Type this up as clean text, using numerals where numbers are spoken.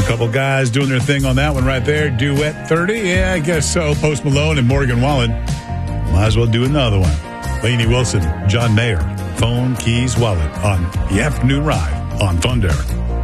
Couple guys doing their thing on that one right there. Duet 30. Yeah, I guess so. Post Malone and Morgan Wallen. Might as well do another one. Lainey Wilson, John Mayer, Phone, Keys, Wallet on the Afternoon Ride on Thunder.